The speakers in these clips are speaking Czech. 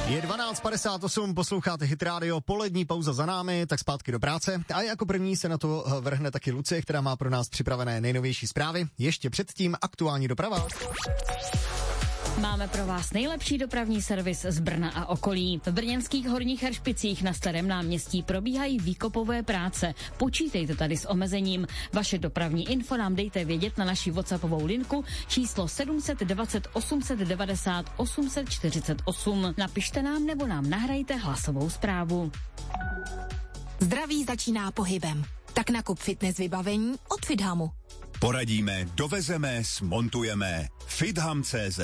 Je 12:58, posloucháte Hit Radio, polední pauza za námi, tak zpátky do práce. A jako první se na to vrhne taky Lucie, která má pro nás připravené nejnovější zprávy. Ještě předtím aktuální doprava. Máme pro vás nejlepší dopravní servis z Brna a okolí. V brněnských Horních Heřpicích na Starém náměstí probíhají výkopové práce. Počítejte tady s omezením. Vaše dopravní info nám dejte vědět na naši WhatsAppovou linku číslo 720 890 848. Napište nám nebo nám nahrajte hlasovou zprávu. Zdraví začíná pohybem. Tak nakup fitness vybavení od Fithamu. Poradíme, dovezeme, smontujeme. Fitham.cz.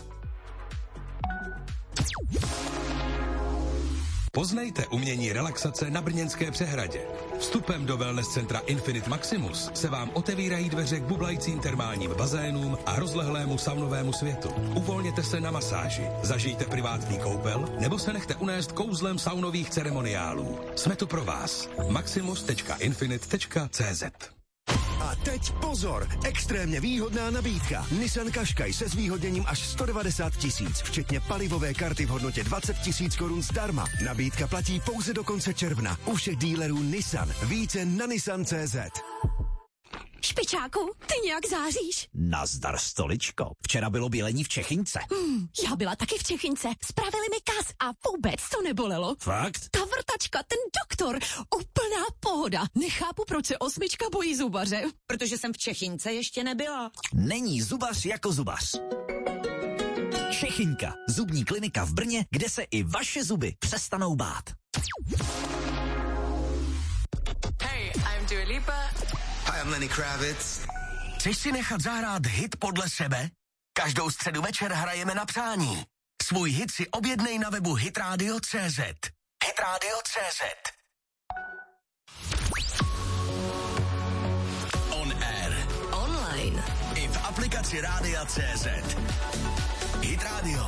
Poznejte umění relaxace na Brněnské přehradě. Vstupem do wellness centra Infinite Maximus se vám otevírají dveře k bublajícím termálním bazénům a rozlehlému saunovému světu. Uvolněte se na masáži, zažijte privátní koupel nebo se nechte unést kouzlem saunových ceremoniálů. Jsme tu pro vás. maximus.infinite.cz. A teď pozor, extrémně výhodná nabídka. Nissan Qashqai se zvýhodněním až 190 000, včetně palivové karty v hodnotě 20 000 korun zdarma. Nabídka platí pouze do konce června. U všech dílerů Nissan. Více na nissan.cz. Špičáku, ty nějak záříš. Nazdar, stoličko. Včera bylo bělení v Čechince. Já byla taky v Čechince. Spravili mi kas a vůbec to nebolelo. Fakt? Ta vrtačka, ten doktor, úplná pohoda. Nechápu, proč se 8 bojí zubaře. Protože jsem v Čechince ještě nebyla. Není zubař jako zubař. Čechinka, zubní klinika v Brně, kde se i vaše zuby přestanou bát. Hey, I'm Dua Lipa. Hi, I'm Lenny Kravitz. Chceš si nechat zahrát hit podle sebe? Každou středu večer hrajeme na přání. Svůj hit si objednej na webu hitradio.cz. Hitradio.cz. On air. Online. I v aplikaci Rádia.cz. Hit Radio.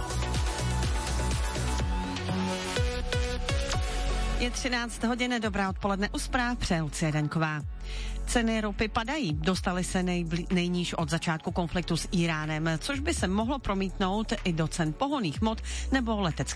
Je 13 hodin, dobrá odpoledne u zpráv, přeje Lucie Daňková. Ceny ropy padají, dostaly se nejníž od začátku konfliktu s Íránem, což by se mohlo promítnout i do cen pohonných hmot nebo letecké